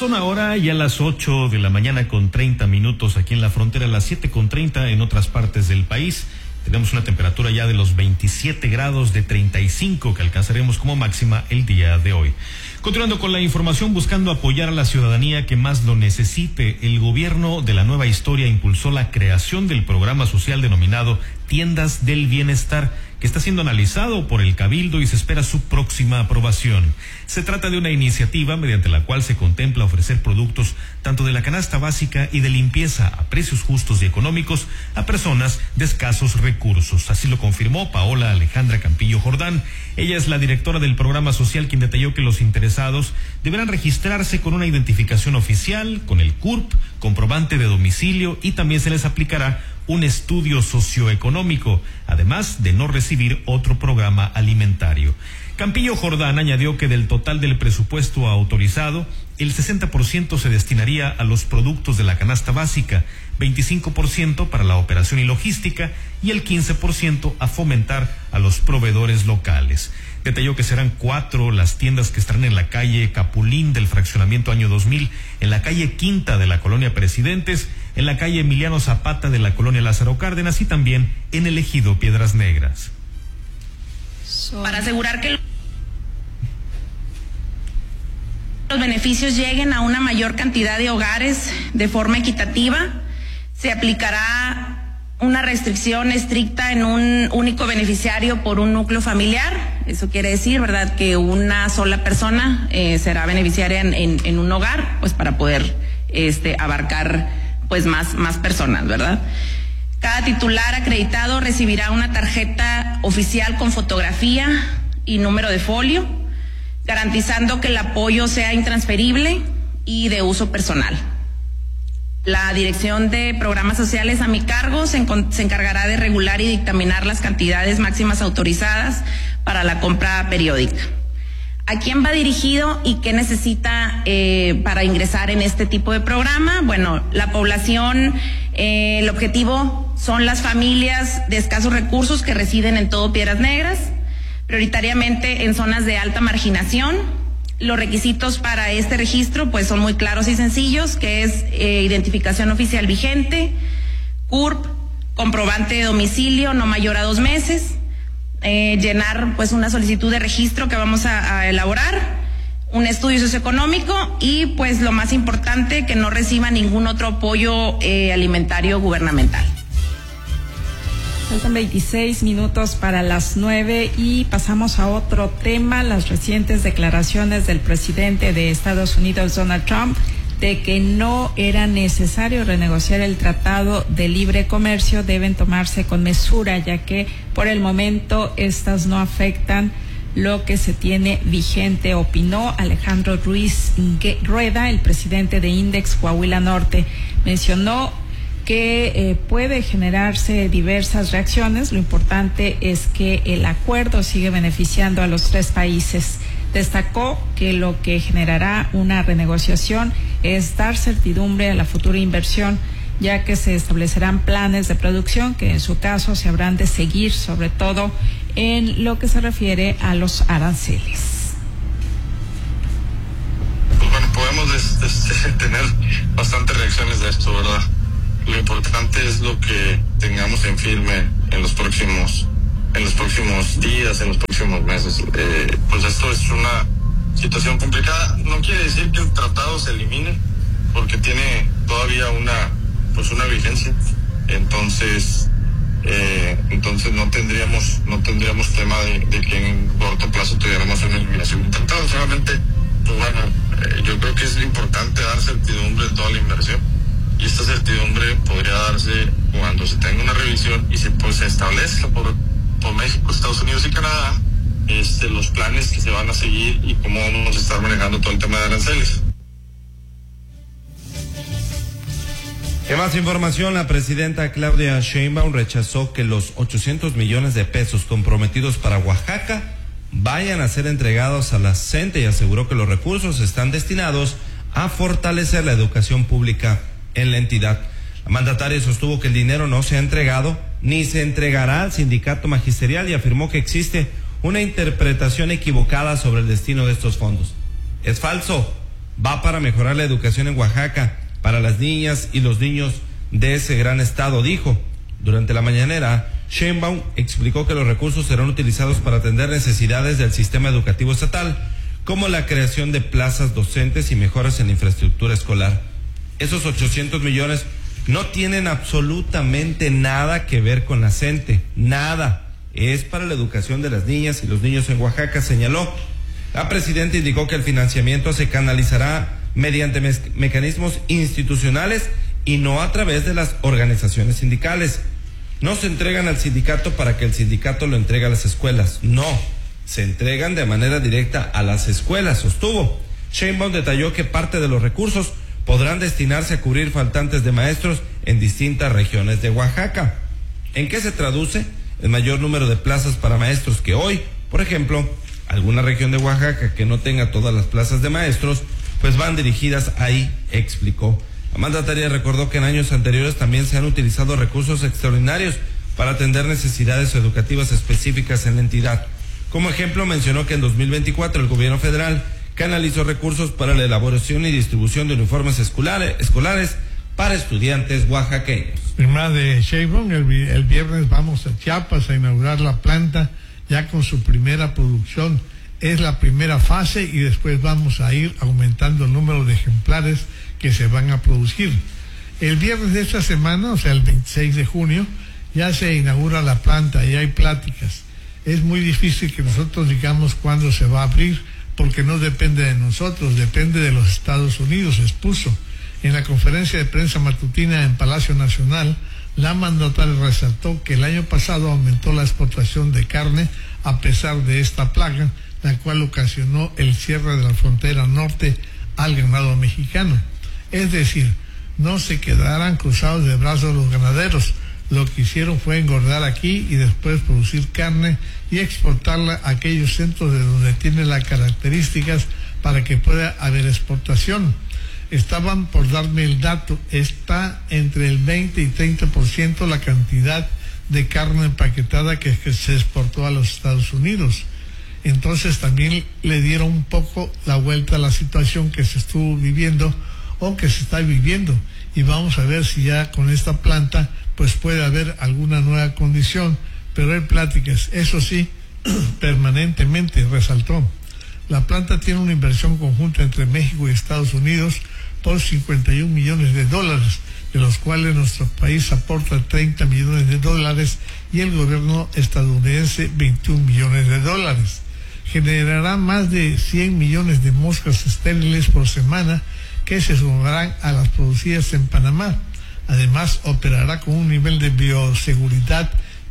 Son ahora ya las 8 de la mañana con 30 minutos aquí en la frontera, las 7:30 en otras partes del país. Tenemos una temperatura ya de los 27 grados de 35 que alcanzaremos como máxima el día de hoy. Continuando con la información, buscando apoyar a la ciudadanía que más lo necesite, el gobierno de la nueva historia impulsó la creación del programa social denominado Tiendas del Bienestar, que está siendo analizado por el Cabildo y se espera su próxima aprobación. Se trata de una iniciativa mediante la cual se contempla ofrecer productos tanto de la canasta básica y de limpieza a precios justos y económicos a personas de escasos recursos. Así lo confirmó Paola Alejandra Campillo Jordán. Ella es la directora del programa social, quien detalló que los interesados deberán registrarse con una identificación oficial, con el CURP, comprobante de domicilio, y también se les aplicará un estudio socioeconómico, además de no recibir otro programa alimentario. Campillo Jordán añadió que del total del presupuesto autorizado, el 60% se destinaría a los productos de la canasta básica, 25% para la operación y logística y el 15% a fomentar a los proveedores locales. Detalló que serán 4 las tiendas que estarán en la calle Capulín del fraccionamiento Año 2000, en la calle Quinta de la colonia Presidentes, en la calle Emiliano Zapata de la colonia Lázaro Cárdenas y también en el ejido Piedras Negras. Para asegurar que los beneficios lleguen a una mayor cantidad de hogares de forma equitativa, se aplicará una restricción estricta en un único beneficiario por un núcleo familiar. Eso quiere decir, ¿verdad?, que una sola persona será beneficiaria en un hogar, pues para poder abarcar pues más personas, ¿verdad? Cada titular acreditado recibirá una tarjeta oficial con fotografía y número de folio, garantizando que el apoyo sea intransferible y de uso personal. La Dirección de Programas Sociales a mi cargo se encargará de regular y dictaminar las cantidades máximas autorizadas para la compra periódica. ¿A quién va dirigido y qué necesita para ingresar en este tipo de programa? Bueno, la población, el objetivo son las familias de escasos recursos que residen en todo Piedras Negras, prioritariamente en zonas de alta marginación. Los requisitos para este registro pues son muy claros y sencillos, que es identificación oficial vigente, CURP, comprobante de domicilio no mayor a 2 meses, llenar pues una solicitud de registro que vamos a elaborar, un estudio socioeconómico y pues lo más importante, que no reciba ningún otro apoyo alimentario gubernamental. Faltan 26 minutos para las 9 y pasamos a otro tema: las recientes declaraciones del presidente de Estados Unidos, Donald Trump, de que no era necesario renegociar el Tratado de Libre Comercio deben tomarse con mesura, ya que por el momento estas no afectan lo que se tiene vigente, opinó Alejandro Ruiz Rueda, el presidente de Index Coahuila Norte. Mencionó que puede generarse diversas reacciones. Lo importante es que el acuerdo sigue beneficiando a los 3 países. Destacó que lo que generará una renegociación es dar certidumbre a la futura inversión, ya que se establecerán planes de producción que en su caso se habrán de seguir, sobre todo en lo que se refiere a los aranceles. Bueno, podemos tener bastantes reacciones de esto, ¿verdad? Lo importante es lo que tengamos en firme en los próximos días, en los próximos meses. Pues esto es una situación complicada. No quiere decir que el tratado se elimine, porque tiene todavía una vigencia. Entonces no tendríamos tema de que en corto plazo tuviéramos una eliminación del tratado. Solamente, pues bueno, yo creo que es importante dar certidumbre de toda la inversión. Y esta certidumbre podría darse cuando se tenga una revisión y se establezca por México, Estados Unidos y Canadá los planes que se van a seguir y cómo vamos a estar manejando todo el tema de aranceles. ¿Qué más información? La presidenta Claudia Sheinbaum rechazó que los 800 millones de pesos comprometidos para Oaxaca vayan a ser entregados a la CENTE y aseguró que los recursos están destinados a fortalecer la educación pública en la entidad. La mandataria sostuvo que el dinero no se ha entregado ni se entregará al sindicato magisterial y afirmó que existe una interpretación equivocada sobre el destino de estos fondos. Es falso, va para mejorar la educación en Oaxaca para las niñas y los niños de ese gran estado, dijo. Durante la mañanera, Sheinbaum explicó que los recursos serán utilizados para atender necesidades del sistema educativo estatal, como la creación de plazas docentes y mejoras en la infraestructura escolar. Esos 800 millones no tienen absolutamente nada que ver con la CENTE, nada. Es para la educación de las niñas y los niños en Oaxaca, señaló. La presidenta indicó que el financiamiento se canalizará mediante mecanismos institucionales y no a través de las organizaciones sindicales. No se entregan al sindicato para que el sindicato lo entregue a las escuelas, no, se entregan de manera directa a las escuelas, sostuvo. Sheinbaum detalló que parte de los recursos podrán destinarse a cubrir faltantes de maestros en distintas regiones de Oaxaca. ¿En qué se traduce? El mayor número de plazas para maestros que hoy, por ejemplo, alguna región de Oaxaca que no tenga todas las plazas de maestros, pues van dirigidas ahí, explicó. La mandataria recordó que en años anteriores también se han utilizado recursos extraordinarios para atender necesidades educativas específicas en la entidad. Como ejemplo, mencionó que en 2024 el gobierno federal canalizó recursos para la elaboración y distribución de uniformes escolares para estudiantes oaxaqueños. Firma de Sheinbaum, el viernes vamos a Chiapas a inaugurar la planta ya con su primera producción. Es la primera fase y después vamos a ir aumentando el número de ejemplares que se van a producir. El viernes de esta semana, o sea el 26 de junio, ya se inaugura la planta y hay pláticas. Es muy difícil que nosotros digamos cuándo se va a abrir, porque no depende de nosotros, depende de los Estados Unidos, expuso. En la conferencia de prensa matutina en Palacio Nacional, la mandataria resaltó que el año pasado aumentó la exportación de carne a pesar de esta plaga, la cual ocasionó el cierre de la frontera norte al ganado mexicano. Es decir, no se quedarán cruzados de brazos los ganaderos. Lo que hicieron fue engordar aquí y después producir carne y exportarla a aquellos centros de donde tiene las características para que pueda haber exportación. Estaban por darme el dato, está entre el 20 y 30% la cantidad de carne empaquetada que se exportó a los Estados Unidos. Entonces también le dieron un poco la vuelta a la situación que se estuvo viviendo o que se está viviendo, y vamos a ver si ya con esta planta pues puede haber alguna nueva condición, pero hay pláticas, eso sí, permanentemente, resaltó. La planta tiene una inversión conjunta entre México y Estados Unidos por $51 millones, de los cuales nuestro país aporta $30 millones y el gobierno estadounidense $21 millones. Generará más de 100 millones de moscas estériles por semana que se sumarán a las producidas en Panamá. Además, operará con un nivel de bioseguridad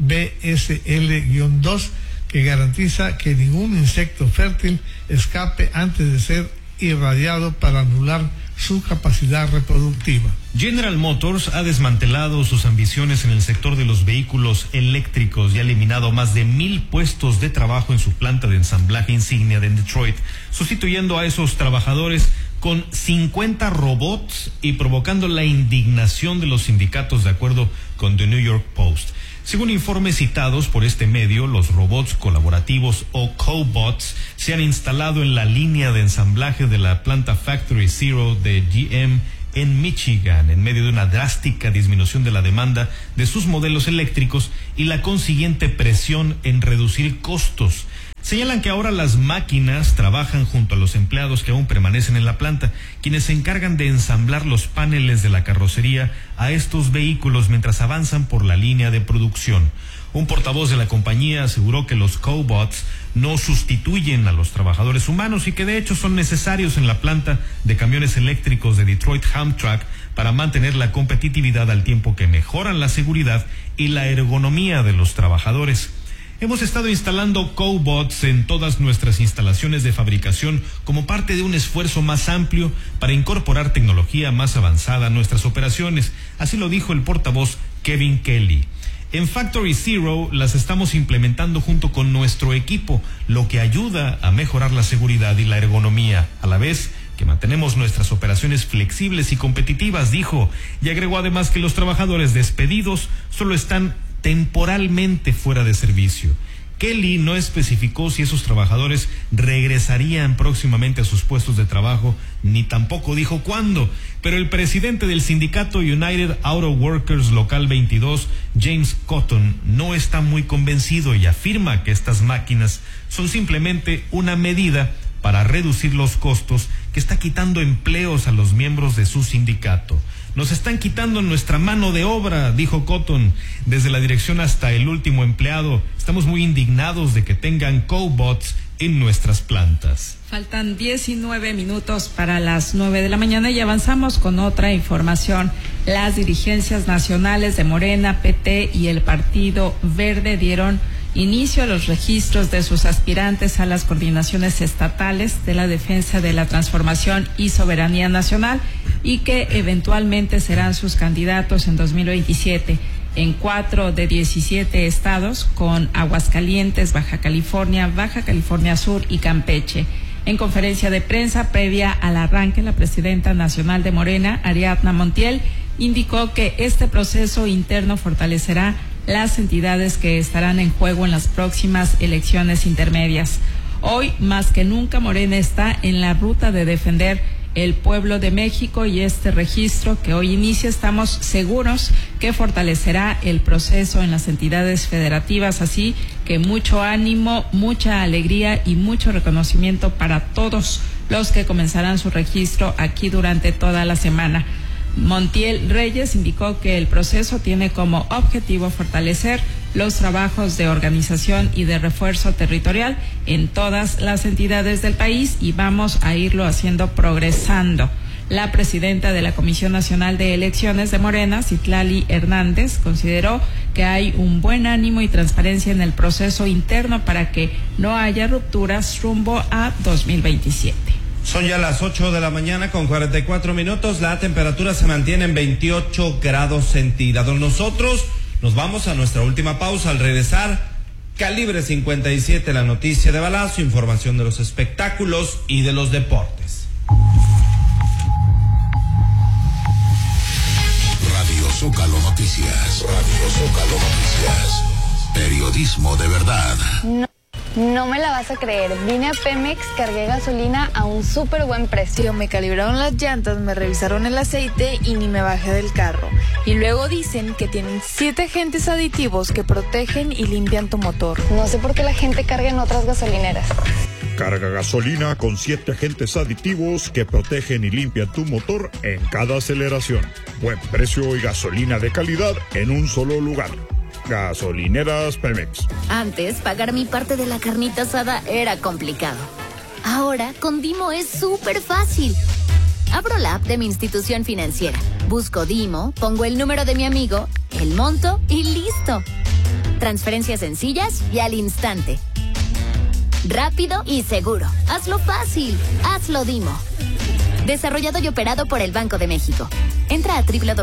BSL-2 que garantiza que ningún insecto fértil escape antes de ser irradiado para anular su capacidad reproductiva. General Motors ha desmantelado sus ambiciones en el sector de los vehículos eléctricos y ha eliminado más de 1,000 puestos de trabajo en su planta de ensamblaje insignia de Detroit, sustituyendo a esos trabajadores con 50 robots y provocando la indignación de los sindicatos, de acuerdo con The New York Post. Según informes citados por este medio, los robots colaborativos o cobots se han instalado en la línea de ensamblaje de la planta Factory Zero de GM en Michigan, en medio de una drástica disminución de la demanda de sus modelos eléctricos y la consiguiente presión en reducir costos. Señalan que ahora las máquinas trabajan junto a los empleados que aún permanecen en la planta, quienes se encargan de ensamblar los paneles de la carrocería a estos vehículos mientras avanzan por la línea de producción. Un portavoz de la compañía aseguró que los cobots no sustituyen a los trabajadores humanos y que de hecho son necesarios en la planta de camiones eléctricos de Detroit Amtrak para mantener la competitividad al tiempo que mejoran la seguridad y la ergonomía de los trabajadores. Hemos estado instalando cobots en todas nuestras instalaciones de fabricación como parte de un esfuerzo más amplio para incorporar tecnología más avanzada a nuestras operaciones, así lo dijo el portavoz Kevin Kelly. En Factory Zero las estamos implementando junto con nuestro equipo, lo que ayuda a mejorar la seguridad y la ergonomía, a la vez que mantenemos nuestras operaciones flexibles y competitivas, dijo, y agregó además que los trabajadores despedidos solo están temporalmente fuera de servicio. Kelly no especificó si esos trabajadores regresarían próximamente a sus puestos de trabajo, ni tampoco dijo cuándo, pero el presidente del sindicato United Auto Workers Local 22, James Cotton, no está muy convencido y afirma que estas máquinas son simplemente una medida para reducir los costos que está quitando empleos a los miembros de su sindicato. Nos están quitando nuestra mano de obra, dijo Cotton. Desde la dirección hasta el último empleado, estamos muy indignados de que tengan cobots en nuestras plantas. Faltan 19 minutos para las 9 de la mañana y avanzamos con otra información. Las dirigencias nacionales de Morena, PT y el Partido Verde dieron inicio a los registros de sus aspirantes a las coordinaciones estatales de la defensa de la transformación y soberanía nacional y que eventualmente serán sus candidatos en 2027 en 4 de 17 estados, con Aguascalientes, Baja California Sur y Campeche. En conferencia de prensa previa al arranque, la presidenta nacional de Morena, Ariadna Montiel, indicó que este proceso interno fortalecerá las entidades que estarán en juego en las próximas elecciones intermedias. Hoy, más que nunca, Morena está en la ruta de defender el pueblo de México y este registro que hoy inicia, estamos seguros que fortalecerá el proceso en las entidades federativas, así que mucho ánimo, mucha alegría y mucho reconocimiento para todos los que comenzarán su registro aquí durante toda la semana. Montiel Reyes indicó que el proceso tiene como objetivo fortalecer los trabajos de organización y de refuerzo territorial en todas las entidades del país y vamos a irlo haciendo progresando. La presidenta de la Comisión Nacional de Elecciones de Morena, Citlali Hernández, consideró que hay un buen ánimo y transparencia en el proceso interno para que no haya rupturas rumbo a 2027. Son ya las 8 de la mañana con 44 minutos. La temperatura se mantiene en 28 grados centígrados. Nosotros nos vamos a nuestra última pausa. Al regresar, Calibre 57, la noticia de balazo, información de los espectáculos y de los deportes. Radio Zócalo Noticias. Radio Zócalo Noticias. Periodismo de verdad. No me la vas a creer, vine a Pemex, cargué gasolina a un súper buen precio. Me calibraron las llantas, me revisaron el aceite y ni me bajé del carro. Y luego dicen que tienen 7 agentes aditivos que protegen y limpian tu motor. No sé por qué la gente carga en otras gasolineras. Carga gasolina con 7 agentes aditivos que protegen y limpian tu motor en cada aceleración. Buen precio y gasolina de calidad en un solo lugar. Gasolineras Pemex. Antes, pagar mi parte de la carnita asada era complicado. Ahora, con Dimo es súper fácil. Abro la app de mi institución financiera, busco Dimo, pongo el número de mi amigo, el monto y listo. Transferencias sencillas y al instante. Rápido y seguro. Hazlo fácil. Hazlo Dimo. Desarrollado y operado por el Banco de México. Entra a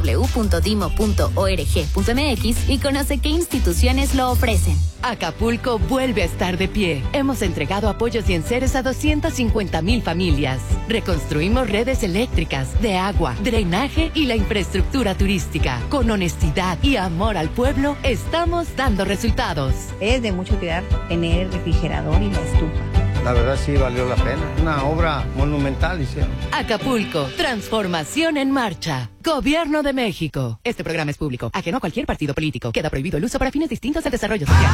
www.dimo.org.mx y conoce qué instituciones lo ofrecen. Acapulco vuelve a estar de pie. Hemos entregado apoyos y enseres a 250,000 familias. Reconstruimos redes eléctricas, de agua, drenaje y la infraestructura turística. Con honestidad y amor al pueblo, estamos dando resultados. Es de mucha utilidad tener el refrigerador y la estufa. La verdad sí valió la pena. Una obra monumental hicieron. Acapulco, transformación en marcha. Gobierno de México. Este programa es público, ajeno a cualquier partido político. Queda prohibido el uso para fines distintos del desarrollo social.